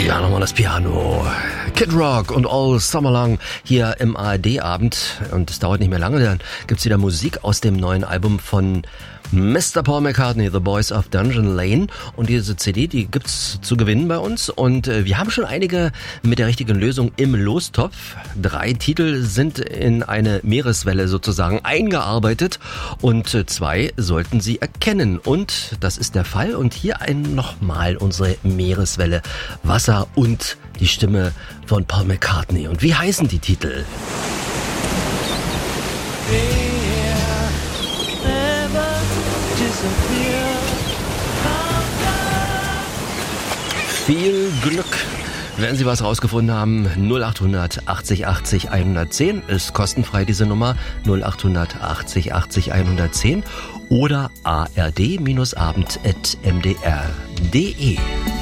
Ja, nochmal das Piano. Kid Rock und All Summer Long hier im ARD-Abend. Und es dauert nicht mehr lange, dann gibt's wieder Musik aus dem neuen Album von Mr. Paul McCartney, The Boys of Dungeon Lane. Und diese CD, die gibt's zu gewinnen bei uns. Und wir haben schon einige mit der richtigen Lösung im Lostopf. 3 Titel sind in eine Meereswelle sozusagen eingearbeitet. Und 2 sollten Sie erkennen. Und das ist der Fall. Und hier nochmal unsere Meereswelle. Wasser und die Stimme von Paul McCartney. Und wie heißen die Titel? Viel Glück, wenn Sie was rausgefunden haben. 0800 80 80 110 ist kostenfrei, diese Nummer 0800 80 80 110 oder ard-abend@mdr.de.